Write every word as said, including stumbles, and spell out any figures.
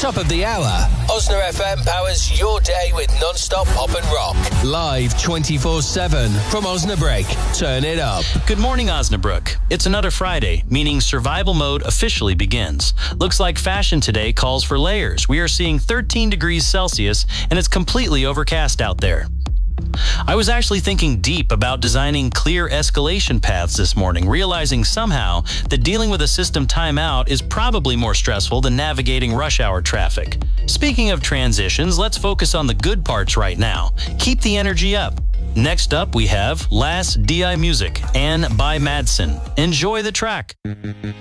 Top of the hour, Osna F M powers your day with non-stop pop and rock. Live twenty-four seven from Osnabrück. Turn it up. Good morning, Osnabrück. It's another Friday, meaning survival mode officially begins. Looks like fashion today calls for layers. We are seeing thirteen degrees Celsius, and it's completely overcast out there. I was actually thinking deep about designing clear escalation paths this morning, realizing somehow that dealing with a system timeout is probably more stressful than navigating rush hour traffic. Speaking of transitions, let's focus on the good parts right now. Keep the energy up. Next up, we have Last D I Music and by Madsen. Enjoy the track.